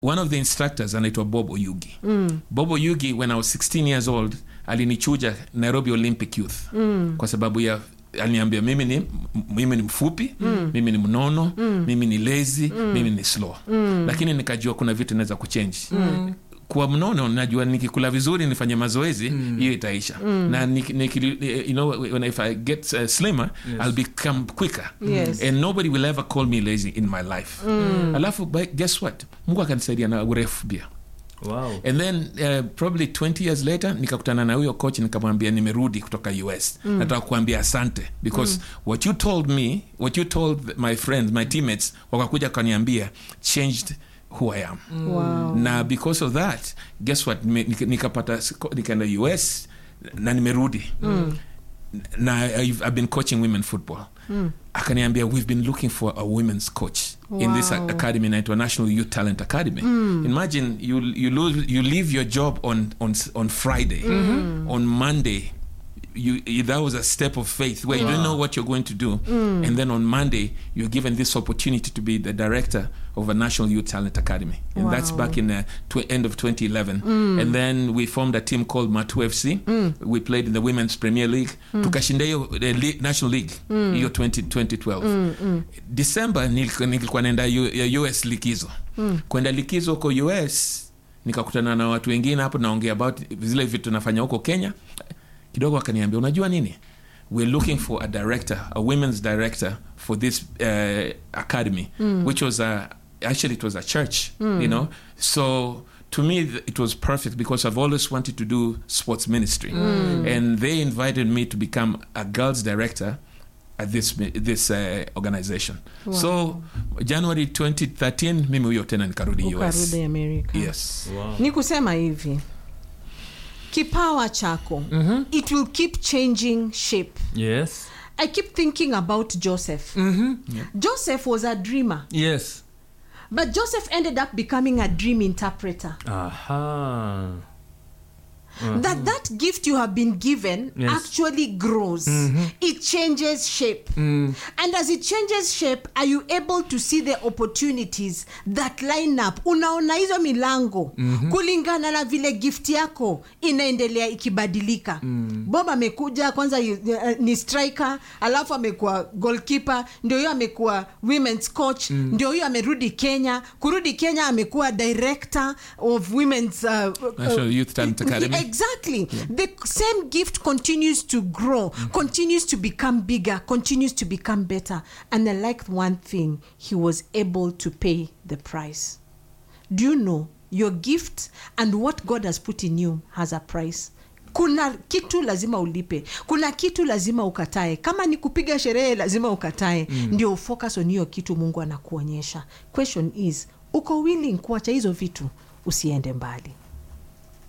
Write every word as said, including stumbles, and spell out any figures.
one of the instructors anaitwa Bob Oyugi. Mm. Bob Oyugi, when I was sixteen years old, alinichuja Nairobi Olympic Youth. Mm. Kwa sababu ya aliniambia mimi ni mimi ni mfupi, mm. mimi ni mnono, mm. mimi ni lazy, mm. mimi ni slow. Mm. Lakini nikajua kuna vitu naweza kuchange. Mm. Kwa mnono najua nikikula vizuri nifanye mazoezi hiyo mm. itaisha. Mm. Na nik, nik, you know when if I get uh, slimmer, yes. I'll become quicker. Yes. And nobody will ever call me lazy in my life. Mm. Alafu guess what? Mungu akanisaidia na urefu pia. Wow. And then uh, probably twenty years later nikakutana na huyo coach nikamwambia nimerudi kutoka U S. Mm. Nataka kuambia asante because mm. what you told me, what you told my friends, my teammates wakakuja kaniambia changed who I am. Mm. Wow. Na because of that, guess what? Nikapata nikaenda U S na nimerudi. Mm. Na I've, I've been coaching women football. Mm. Akaniambia we've been looking for a women's coach. Wow. In this academy, National Youth Talent Academy. Mm. Imagine you you lose you leave your job on on on Friday. Mm-hmm. On Monday you, you that was a step of faith where wow. you don't know what you're going to do. Mm. And then on Monday you're given this opportunity to be the director of a National Youth Talent Academy. And wow. that's back in the tw- end of twenty eleven. Mm. And then we formed a team called Matu F C. Mm. We played in the Women's Premier League. Mm. Tukashinda hiyo the league, National League hiyo mm. twenty twelve. Mm. Mm. December nilikuwa naenda U S likizo. Mm. Kwenda likizo huko U S nikakutana na watu wengine hapo naongea about zile vitu tunafanya huko Kenya. Kidogo akaniambia unajua nini? We're looking for a director, a women's director for this uh, academy, mm. which was a actually it was a church, mm. you know. So to me it was perfect because I've always wanted to do sports ministry. Mm. And they invited me to become a girls director at this this uh, organization. Wow. So January twenty thirteen mimi huyo tena nikarudi U S. Ukarudi America. Yes. Wow. Ni kusema hivi. Kipawa chako, mm-hmm. it will keep changing shape. Yes. I keep thinking about Joseph. Mm-hmm. Yeah. Joseph was a dreamer. Yes. But Joseph ended up becoming a dream interpreter. Aha. Mm-hmm. That that gift you have been given yes. actually grows. Mm-hmm. It changes shape. Mm. And as it changes shape, are you able to see the opportunities that line up? Unaona hizo milango mm-hmm. kulingana na vile gift yako inaendelea ikibadilika. Mm. Bob amekuja kwanza uh, ni striker, alafu amekuwa goalkeeper, ndio yeye amekuwa women's coach, mm. ndio yeye amerudi Kenya. Kurudi Kenya amekuwa director of women's uh, National uh, Youth Talent Academy. Exactly. Yeah. The same gift continues to grow, mm-hmm. continues to become bigger, continues to become better. And I like one thing, he was able to pay the price. Do you know your gift and what God has put in you has a price? Kuna kitu lazima ulipe. Kuna kitu lazima ukatae. Kama ni kupiga sherehe lazima ukatae. Mm. Ndio focus on hiyo kitu Mungu anakuonyesha. Question is, uko willing kuacha hizo vitu usiende mbali?